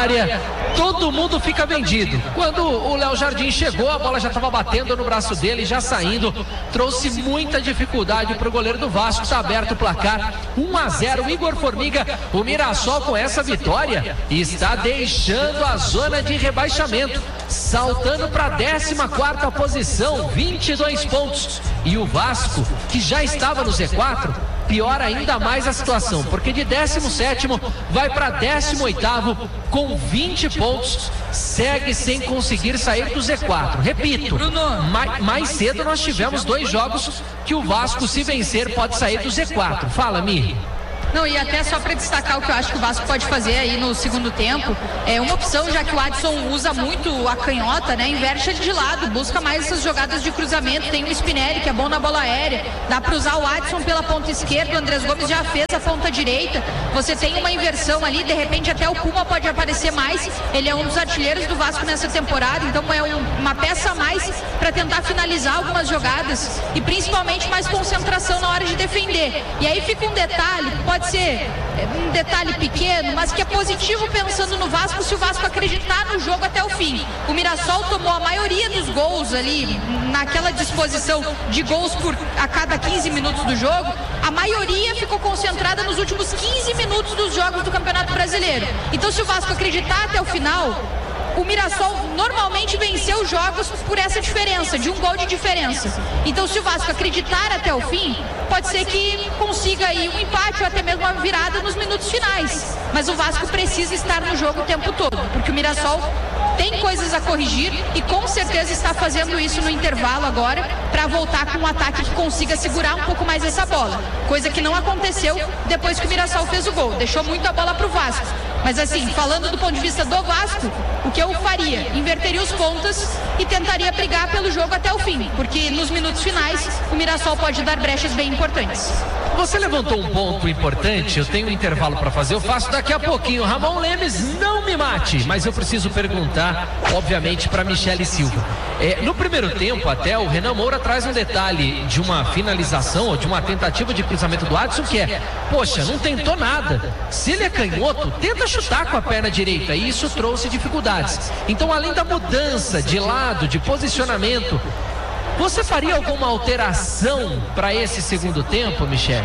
área, todo mundo fica vendido. Quando o Léo Jardim chegou, a bola já estava batendo no braço dele, já saindo, trouxe muita dificuldade para o goleiro do Vasco. Está aberto o placar, 1-0, Igor Formiga. O Mirassol, com essa vitória, está deixando a zona de rebaixamento, saltando para a 14ª posição, 22 pontos. E o Vasco, que já estava no Z4, piora ainda mais a situação, porque de 17º vai para 18º com 20 pontos, segue sem conseguir sair do Z4. Repito, mais cedo nós tivemos 2 jogos que o Vasco, se vencer, pode sair do Z4. Fala, Mi. Não, e até só para destacar o que eu acho que o Vasco pode fazer aí no segundo tempo, é uma opção, já que o Adson usa muito a canhota, né? Inverte ele de lado, busca mais essas jogadas de cruzamento. Tem o Spinelli, que é bom na bola aérea, dá para usar o Adson pela ponta esquerda, o Andrés Gomes já fez a ponta direita. Você tem uma inversão ali, de repente até o Puma pode aparecer mais. Ele é um dos artilheiros do Vasco nessa temporada, então é uma peça a mais para tentar finalizar algumas jogadas e principalmente mais concentração na hora de defender. E aí fica um detalhe, pode ser um detalhe pequeno, mas que é positivo pensando no Vasco, se o Vasco acreditar no jogo até o fim. O Mirassol tomou a maioria dos gols ali, naquela disposição de gols a cada 15 minutos do jogo, a maioria ficou concentrada nos últimos 15 minutos dos jogos do Campeonato Brasileiro. Então, se o Vasco acreditar até o final, o Mirassol normalmente venceu jogos por essa diferença, de 1 gol de diferença. Então, se o Vasco acreditar até o fim, pode ser que consiga aí um empate ou até mesmo uma virada nos minutos finais. Mas o Vasco precisa estar no jogo o tempo todo, porque o Mirassol tem coisas a corrigir e com certeza está fazendo isso no intervalo agora para voltar com um ataque que consiga segurar um pouco mais essa bola. Coisa que não aconteceu depois que o Mirassol fez o gol. Deixou muito a bola para o Vasco. Mas assim, falando do ponto de vista do Vasco, o que eu faria? Inverteria os pontas e tentaria brigar pelo jogo até o fim, porque nos minutos finais o Mirassol pode dar brechas bem importantes. Você levantou um ponto importante, eu tenho um intervalo para fazer, eu faço daqui a pouquinho. Ramon Lemes, não me mate, mas eu preciso perguntar, obviamente, para Michele Silva. No primeiro tempo, até o Renan Moura traz um detalhe de uma finalização ou de uma tentativa de cruzamento do Adson, que é, poxa, não tentou nada. Se ele é canhoto, tenta chutar com a perna direita, e isso trouxe dificuldades. Então, além da mudança de lado, de posicionamento, você faria alguma alteração para esse segundo tempo, Michele?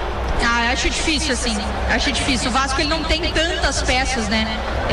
Acho difícil, assim. Acho difícil. O Vasco, ele não tem tantas peças, né?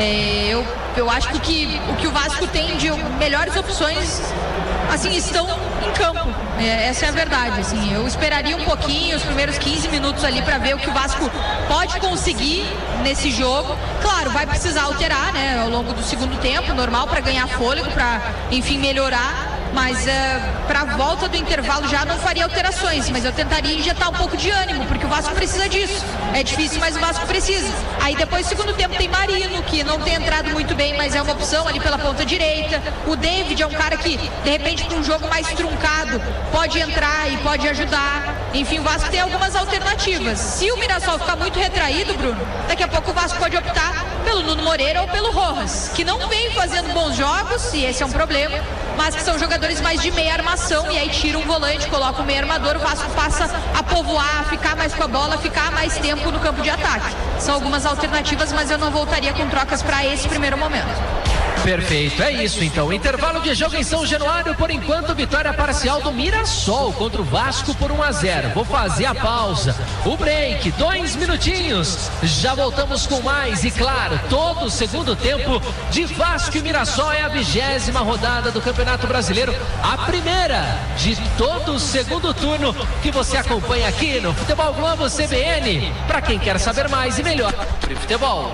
Eu acho que o que o Vasco tem de melhores opções, assim, estão em campo. Essa é a verdade, assim. Eu esperaria um pouquinho, os primeiros 15 minutos ali, para ver o que o Vasco pode conseguir nesse jogo. Claro, vai precisar alterar, né, ao longo do segundo tempo, normal, para ganhar fôlego, para, enfim, melhorar. Mas para a volta do intervalo já não faria alterações, mas eu tentaria injetar um pouco de ânimo, porque o Vasco precisa disso. É difícil, mas o Vasco precisa. Aí depois, no segundo tempo, tem Marino, que não tem entrado muito bem, mas é uma opção ali pela ponta direita. O David é um cara que, de repente, com um jogo mais truncado, pode entrar e pode ajudar. Enfim, o Vasco tem algumas alternativas. Se o Mirassol ficar muito retraído, Bruno, daqui a pouco o Vasco pode optar pelo Nuno Moreira ou pelo Rojas, que não vem fazendo bons jogos, e esse é um problema, mas que são jogadores mais de meia armação, e aí tira um volante, coloca um meia armador, o Vasco passa a povoar, a ficar mais com a bola, ficar mais tempo no campo de ataque. São algumas alternativas, mas eu não voltaria com trocas para esse primeiro momento. Perfeito, é isso então. Intervalo de jogo em São Januário, por enquanto, vitória parcial do Mirassol contra o Vasco por 1-0. Vou fazer a pausa, o break, 2 minutinhos. Já voltamos com mais, e claro, todo o segundo tempo de Vasco e Mirassol. É a 20ª rodada do Campeonato Brasileiro, a primeira de todo o segundo turno que você acompanha aqui no Futebol Globo CBN. Para quem quer saber mais e melhor sobre futebol.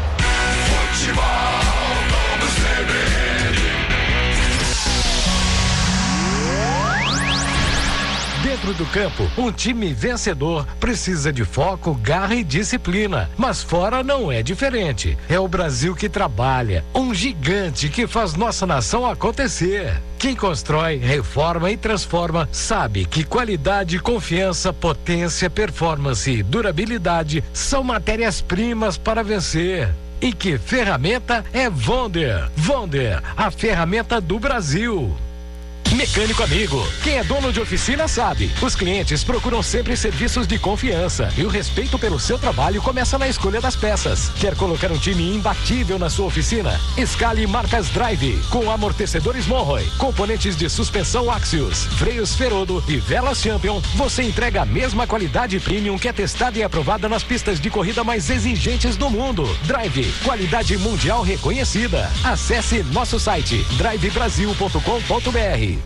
Dentro do campo, um time vencedor precisa de foco, garra e disciplina. Mas fora não é diferente. É o Brasil que trabalha, um gigante que faz nossa nação acontecer. Quem constrói, reforma e transforma sabe que qualidade, confiança, potência, performance e durabilidade são matérias-primas para vencer. E que ferramenta é Vonder? Vonder, a ferramenta do Brasil. Mecânico Amigo. Quem é dono de oficina sabe. Os clientes procuram sempre serviços de confiança e o respeito pelo seu trabalho começa na escolha das peças. Quer colocar um time imbatível na sua oficina? Escale marcas Drive, com amortecedores Monroy, componentes de suspensão Axios, freios Ferodo e velas Champion. Você entrega a mesma qualidade premium que é testada e aprovada nas pistas de corrida mais exigentes do mundo. Drive, qualidade mundial reconhecida. Acesse nosso site drivebrasil.com.br.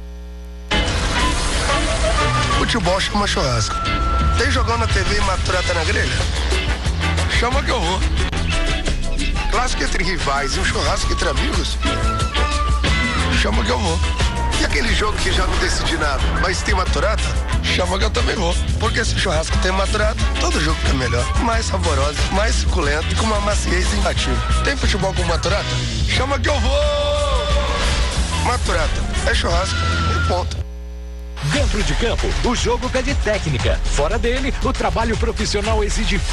Futebol chama churrasco. Tem jogão na TV e maturata na grelha? Chama que eu vou. Clássico entre rivais e um churrasco entre amigos? Chama que eu vou. E aquele jogo que já não decidi nada, mas tem maturata? Chama que eu também vou. Porque se churrasco tem maturata, todo jogo fica melhor. Mais saboroso, mais suculento e com uma maciez imbatível. Tem futebol com maturata? Chama que eu vou! Maturata, é churrasco e ponto. Dentro de campo, o jogo pede técnica. Fora dele, o trabalho profissional exige